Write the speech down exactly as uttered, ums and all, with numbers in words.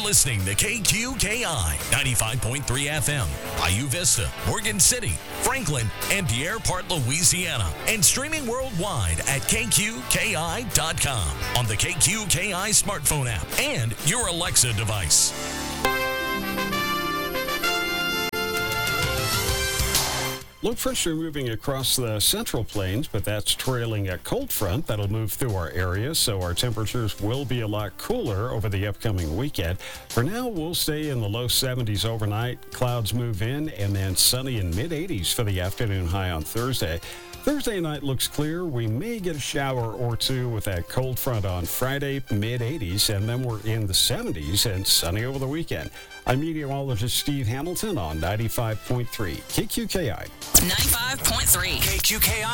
listening to K Q K I ninety-five point three F M, Bayou Vista, Morgan City, Franklin, and Pierre Part, Louisiana, and streaming worldwide at K Q K I dot com on the K Q K I smartphone app and your Alexa device. Low pressure moving across the central plains, but that's trailing a cold front that'll move through our area, so our temperatures will be a lot cooler over the upcoming weekend. For now, we'll stay in the low seventies overnight. Clouds move in, and then sunny in mid eighties for the afternoon high on Thursday. Thursday night looks clear. We may get a shower or two with that cold front on Friday, mid eighties, and then we're in the seventies and sunny over the weekend. I'm meteorologist Steve Hamilton on ninety-five point three K Q K I. ninety-five point three K Q K I.